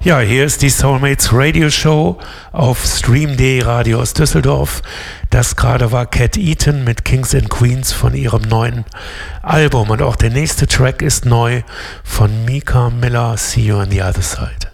Ja, hier ist die Soulmates Radio Show auf Stream.de Radio aus Düsseldorf. Das gerade war Cat Eaton mit Kings and Queens von ihrem neuen Album. Und auch der nächste Track ist neu von Mika Miller, See You on the Other Side.